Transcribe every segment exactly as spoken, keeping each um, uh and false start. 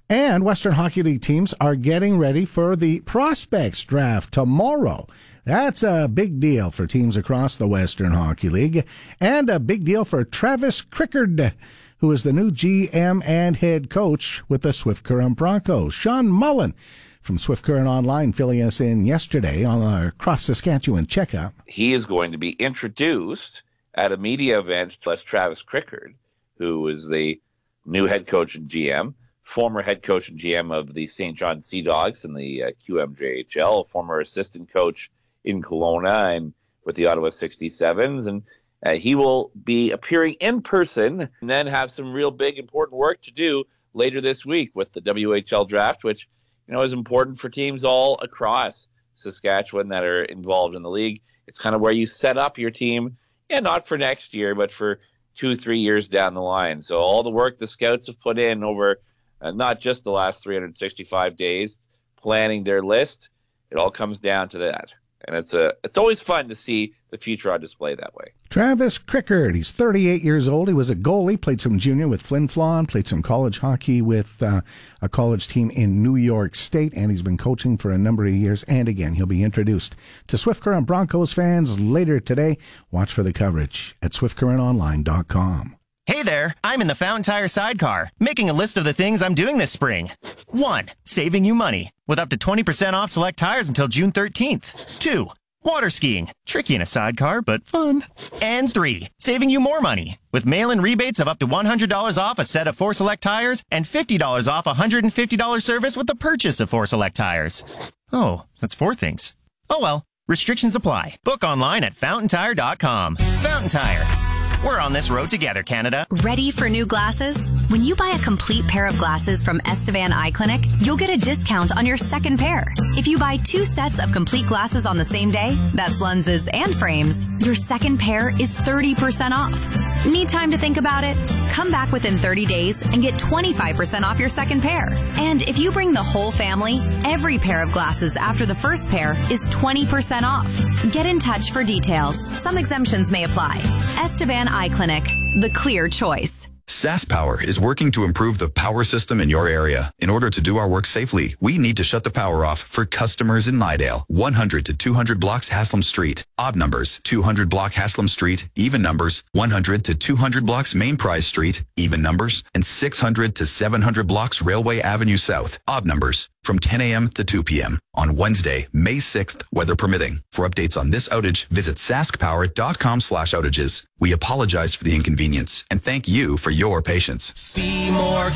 And Western Hockey League teams are getting ready for the prospects draft tomorrow. That's a big deal for teams across the Western Hockey League, and a big deal for Travis Crickard, who is the new G M and head coach with the Swift Current Broncos. Sean Mullen from Swift Current Online filling us in yesterday on our Cross Saskatchewan checkup. He is going to be introduced at a media event to Travis Crickard, who is the new head coach and G M, former head coach and G M of the Saint John Sea Dogs in the uh, Q M J H L, former assistant coach in Kelowna and with the Ottawa sixty-sevens. And uh, he will be appearing in person and then have some real big, important work to do later this week with the W H L draft, which, you know, is important for teams all across Saskatchewan that are involved in the league. It's kind of where you set up your team, and not for next year, but for two, three years down the line. So all the work the scouts have put in over uh, not just the last three hundred sixty-five days planning their list, it all comes down to that. And it's a it's always fun to see the future on display that way. Travis Crickard, he's thirty-eight years old. He was a goalie, played some junior with Flin Flon, played some college hockey with uh, a college team in New York State, and he's been coaching for a number of years. And again, he'll be introduced to Swift Current Broncos fans later today. Watch for the coverage at swift current online dot com. Hey there, I'm in the Fountain Tire sidecar, making a list of the things I'm doing this spring. One, saving you money, with up to twenty percent off select tires until June thirteenth. Two, water skiing, tricky in a sidecar, but fun. And three, saving you more money, with mail-in rebates of up to one hundred dollars off a set of four select tires and fifty dollars off a one hundred fifty dollars service with the purchase of four select tires. Oh, that's four things. Oh well, restrictions apply. Book online at fountain tire dot com. Fountain Tire. We're on this road together, Canada. Ready for new glasses? When you buy a complete pair of glasses from Estevan Eye Clinic, you'll get a discount on your second pair. If you buy two sets of complete glasses on the same day, that's lenses and frames, your second pair is thirty percent off. Need time to think about it? Come back within thirty days and get twenty-five percent off your second pair. And if you bring the whole family, every pair of glasses after the first pair is twenty percent off. Get in touch for details. Some exemptions may apply. Estevan Eye Clinic, the clear choice. SaskPower is working to improve the power system in your area. In order to do our work safely, we need to shut the power off for customers in Nidale. one hundred to two hundred blocks Haslam Street. Odd numbers, two hundred block Haslam Street. Even numbers, one hundred to two hundred blocks Main Prize Street. Even numbers. And six hundred to seven hundred blocks Railway Avenue South. Odd numbers. From ten a.m. to two p.m. on Wednesday, May sixth, weather permitting. For updates on this outage, visit saskpower dot com slash outages. We apologize for the inconvenience and thank you for your patience. Seymour,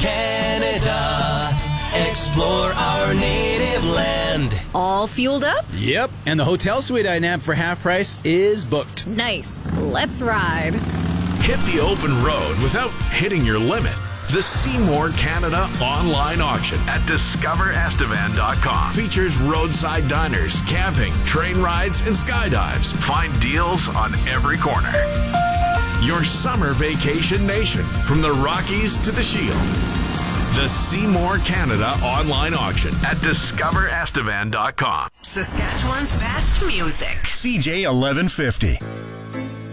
Canada. Explore our native land. All fueled up? Yep, and the hotel suite I nabbed for half price is booked. Nice. Let's ride. Hit the open road without hitting your limit. The Seymour Canada online auction at discover estevan dot com features roadside diners, camping, train rides, and skydives. Find deals on every corner. Your summer vacation nation, from the Rockies to the Shield. The Seymour Canada online auction at discover estevan dot com. Saskatchewan's best music. C J eleven fifty.